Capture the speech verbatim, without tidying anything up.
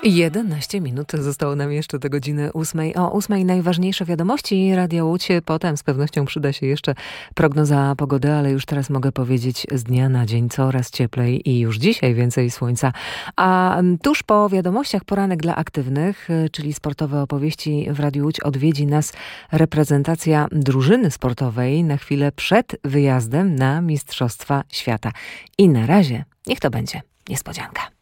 jedenaście minut zostało nam jeszcze do godziny ósmej. O ósmej najważniejsze wiadomości Radia Łódź. Potem z pewnością przyda się jeszcze prognoza pogody, ale już teraz mogę powiedzieć z dnia na dzień coraz cieplej i już dzisiaj więcej słońca. A tuż po wiadomościach poranek dla aktywnych, czyli sportowe opowieści w Radiu Łódź, odwiedzi nas reprezentacja drużyny sportowej na chwilę przed wyjazdem na Mistrzostwa Świata. I na razie niech to będzie niespodzianka.